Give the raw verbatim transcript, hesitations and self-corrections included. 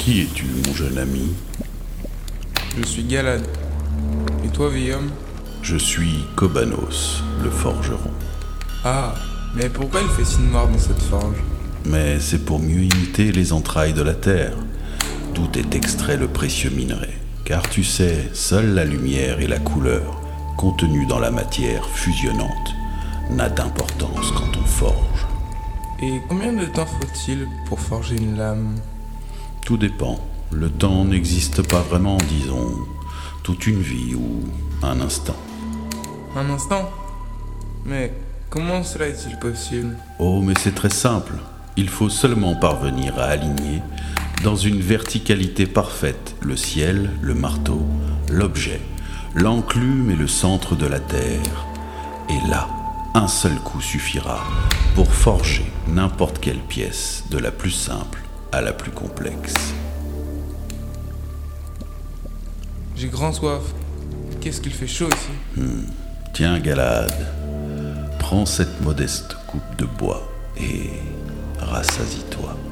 Qui es-tu, mon jeune ami? Je suis Galad. Et toi, vieil homme? Je suis Kobanos, le forgeron. Ah, mais pourquoi il fait si noir dans cette forge? Mais c'est pour mieux imiter les entrailles de la terre, d'où est extrait le précieux minerai. Car tu sais, seule la lumière et la couleur, contenues dans la matière fusionnante, n'a d'importance quand on forge. Et combien de temps faut-il pour forger une lame? Tout dépend. Le temps n'existe pas vraiment, disons, toute une vie ou un instant. Un instant? Mais comment cela est-il possible? Oh, mais c'est très simple. Il faut seulement parvenir à aligner, dans une verticalité parfaite, le ciel, le marteau, l'objet, l'enclume et le centre de la terre. Et là, un seul coup suffira pour forger n'importe quelle pièce, de la plus simple à la plus complexe. J'ai grand soif. Qu'est-ce qu'il fait chaud ici? Hmm. Tiens, Galad, prends cette modeste coupe de bois et rassasie-toi.